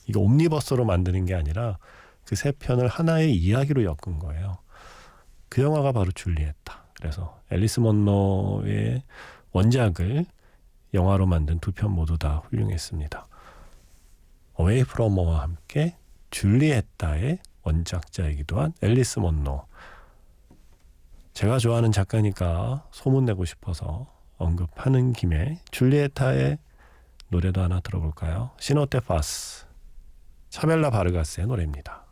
이거 옴니버스로 만드는 게 아니라 그 세 편을 하나의 이야기로 엮은 거예요. 그 영화가 바로 줄리엣타. 그래서 앨리스 먼로의 원작을 영화로 만든 두 편 모두 다 훌륭했습니다. 어웨이 프롬 홈과 함께 줄리엣타의 원작자이기도 한 앨리스 먼로. 제가 좋아하는 작가니까 소문내고 싶어서 언급하는 김에 줄리엣타의 노래도 하나 들어볼까요? 시노테 파스, 차벨라 바르가스의 노래입니다.